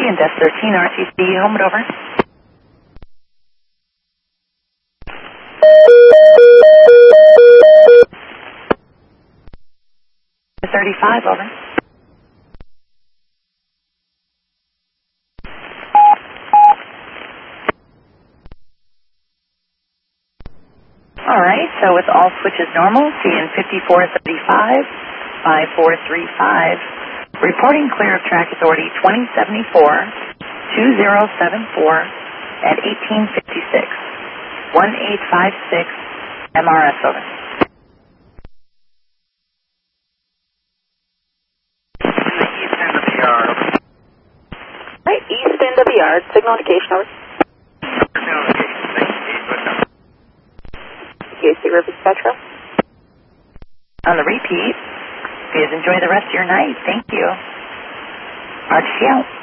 and Desk 13 RTC, home and over. 35, over. All right, so with all switches normal, CN 5435, 5435, reporting clear of track authority 2074, 2074 at 1856, 1856, MRS, over. Right, east end of the yard, signal indication, over. KC Rivers Petro. On the repeat, please enjoy the rest of your night. Thank you. RTC out.